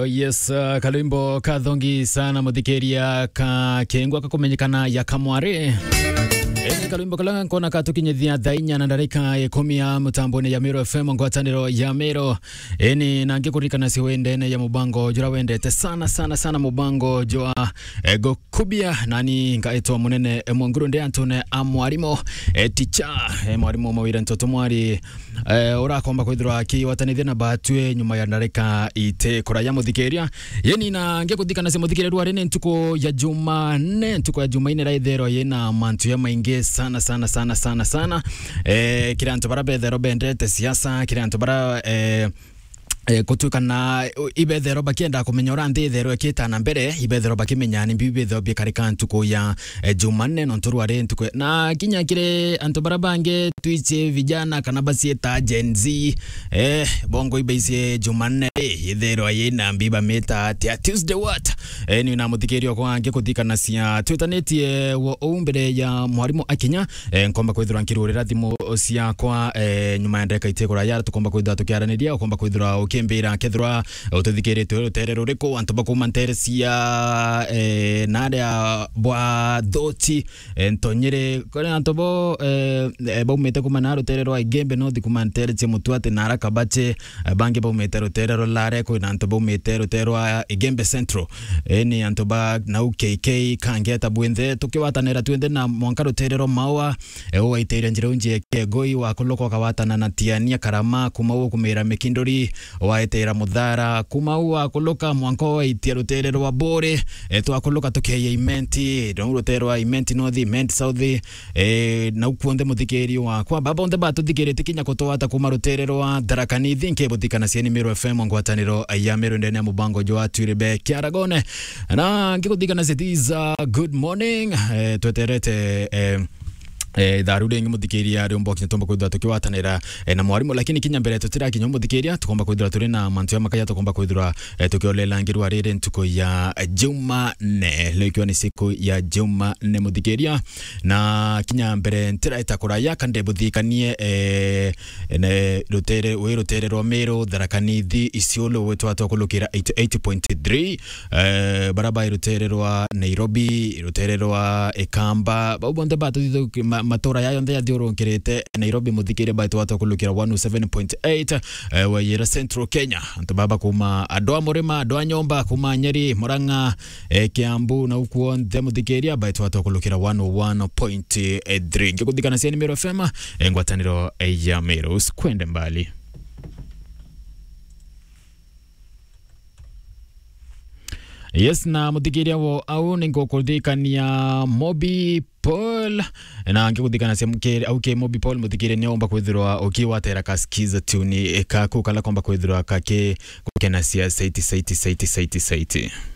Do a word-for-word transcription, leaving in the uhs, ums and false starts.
Oh yes, uh, kalimbo kathongi sana muthikeria ka kengwa kakumenyekana ya kamware. Eni kalimbo kalanga kona katukinyithia thainya na ndarika ikumi ya mutamboni ya Mero F M ngwataniro ya Mero. Eni nange kurikana siwendene ya mubango jura wendete sana sana sana mubango joa ego kubia nani ngaitwa munene e, mwanguru ndi Antone amwarimo e, ticha e, mwarimo mawira ntoto mwari e, ora komba kwithirwa ki watanithia na batwe nyuma ya ndarika ite kuraya muthikeria. Yeni nange kuthikana se muthikeria rwari ne ntuko ya Jumanne ntuko ya Jumaine raithero yena mantu ya maingi sana sana sana sana sana eh kira antu bara bethero bendete siasa kira antu bara eh Eh, kutukana ibethero bakienda kumenya ora ndithero ekitana mbere ibethero bakimenya ni bibetho bikarika ntuko ya eh, Jumanne no nturware ntuko na kinya kire antu barabange twiche vijana kana basieta Gen Z eh bongo ibeise Jumanne ithero yina mbiba meta tia Tuesday what eh ni na muthikerio kwa ange kuthikana cia twitanetie wo umbere ya mwarimu akinya eh, nkomba kwithura nkirurira thimo cia kwa eh, nyuma ya ndeka itegura ya tukomba kwithura tukiaraniria ukomba kwithura kembira kethra ututhikirite ruterero riko antu bakumantere cia eh naria bwa doti entonyere kona antu bo eh baumete kumana ruterero igembe no dikumantere cia mutwate nara kabache bange baumete ruterero lare ko antu baumete rutero igembe central eni antu ba na U K K kangeta bwende tukiwatanira twende na mwanka ruterero mawa ewa iteire njira unje kegoi wa kuloko kawatana na tiania karama kumawo kumira mekindori waetera mudhara kumaua kuluka mwanko itia ruterero wa bore eto akuluka tokeye imenti ndo ruterero imenti no the imenti south e na ukuonde muthikerio wa kwa baba onde batu thikirite kinya kutowata kuma ruterero wa darakani thinke buthikana cieni Mero F M ngwataniro ya Mero ndene ya mubango jo atwirebe kiaragone na ngikuthikana citiza good morning e, tweterete e, eh darude ngimudhikiria rumbo kintomba kwithira tukiwatanira eh, na mwarimu lakini kinya mbere tutira kinyo mudhikiria tukomba kwithira turi na mantu ya makaya tukomba kwithira eh, tukiolela ngirwa rire ntuko ya Jumanne leo ni siku ya Jumanne mudhikiria na kinya mbere ntira itakuraya kande buthikanie eh ne rutere we rutere Romero darakanithi isiolo wetu atokulukira eighty-eight point three eh baraba rutere rwa Nairobi rutere rwa Ekamba babonde batu matora yayo ndya thioronkerete Nairobi muthikire baito watokulukira one oh seven point eight uh, wayera Central Kenya antu baba kuma adoa murima adoa nyomba kuma Nyeri Murang'a eh, Kiambu na ukuo ndhe muthikiria baito watokulukira one oh one point three ngikuthikana cieni Mero F M ngwataniro ya Mero kwende mbali. Yes na muthikiria wo au ningo kuthikania Mobi Paul na ngikuthikana cia mukere au ke Mobi Paul muthikire ni omba kwithirwa ukiwatera kaskiza tuni eka kukala komba kwithirwa kake kukena cia saiti saiti saiti saiti saiti